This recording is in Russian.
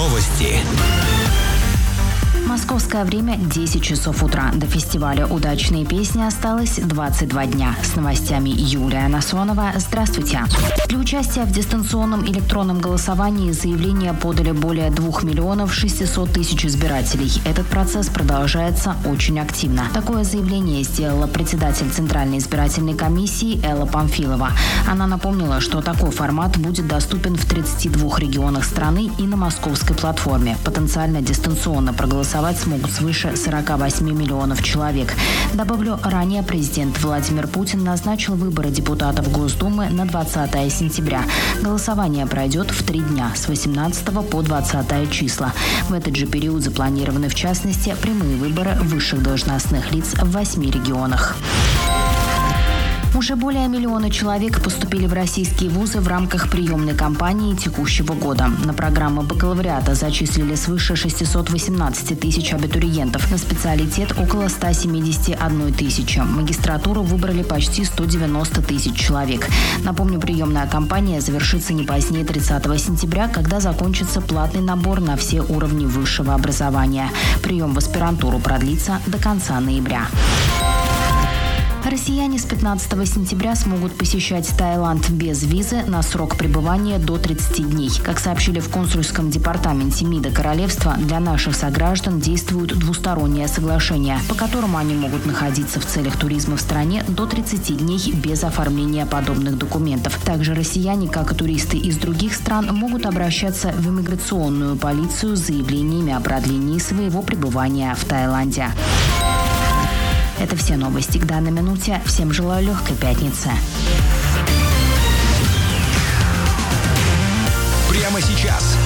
Новости. Московское время 10 часов утра. До фестиваля «Удачные песни» осталось 22 дня. С новостями Юлия Насонова. Здравствуйте. Для участия в дистанционном электронном голосовании заявления подали более 2 миллионов 600 тысяч избирателей. Этот процесс продолжается очень активно. Такое заявление сделала председатель Центральной избирательной комиссии Элла Памфилова. Она напомнила, что такой формат будет доступен в 32 регионах страны и на московской платформе. Потенциально дистанционно проголосовать смогут свыше 48 миллионов человек. Добавлю, ранее президент Владимир Путин назначил выборы депутатов Госдумы на 20 сентября. Голосование пройдет в 3 дня, с 18 по 20 числа. В этот же период запланированы, в частности, прямые выборы высших должностных лиц в 8 регионах. Уже более 1 миллиона человек поступили в российские вузы в рамках приемной кампании текущего года. На программы бакалавриата зачислили свыше 618 тысяч абитуриентов. На специалитет около 171 тысячи. Магистратуру выбрали почти 190 тысяч человек. Напомню, приемная кампания завершится не позднее 30 сентября, когда закончится платный набор на все уровни высшего образования. Прием в аспирантуру продлится до конца ноября. Россияне с 15 сентября смогут посещать Таиланд без визы на срок пребывания до 30 дней. Как сообщили в консульском департаменте МИДа Королевства, для наших сограждан действует двустороннее соглашение, по которому они могут находиться в целях туризма в стране до 30 дней без оформления подобных документов. Также россияне, как и туристы из других стран, могут обращаться в иммиграционную полицию с заявлениями о продлении своего пребывания в Таиланде. Это все новости к данной минуте. Всем желаю легкой пятницы. Прямо сейчас